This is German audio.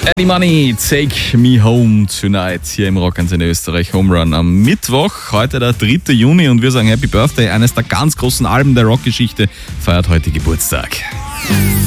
Eddie Money, Take Me Home Tonight hier im Rockantenne Österreich Home Run am Mittwoch, heute der 3. Juni und wir sagen Happy Birthday. Eines der ganz großen Alben der Rockgeschichte feiert heute Geburtstag.